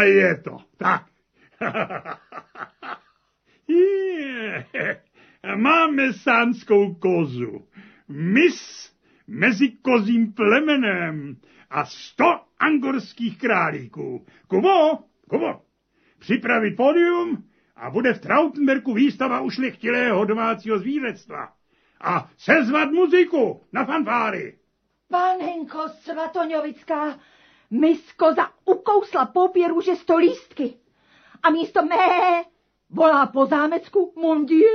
A je to tak. Máme sánskou kozu. Mis mezi kozím plemenem a 100 angorských králíků. Kubo, připravit pódium a bude v Trautenberku výstava ušlechtilého domácího zvířectva. A sezvat muziku na fanfáry. Panenko Svatoňovická, mis koza ukousla popěru, že 100 lístky. A místo mé volá po zámecku mon Dieu.